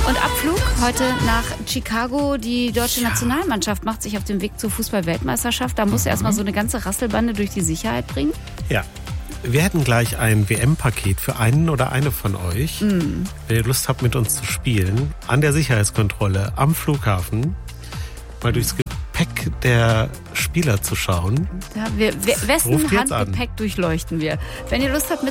Und Abflug heute nach Chicago. Die deutsche Nationalmannschaft macht sich auf den Weg zur Fußball-Weltmeisterschaft. Da muss erstmal so eine ganze Rasselbande durch die Sicherheit bringen. Ja. Wir hätten gleich ein WM-Paket für einen oder eine von euch. Wenn ihr Lust habt, mit uns zu spielen, an der Sicherheitskontrolle am Flughafen mal durchs Gepäck der Spieler zu schauen. Ja, wessen Handgepäck durchleuchten wir? Wenn ihr Lust habt, mit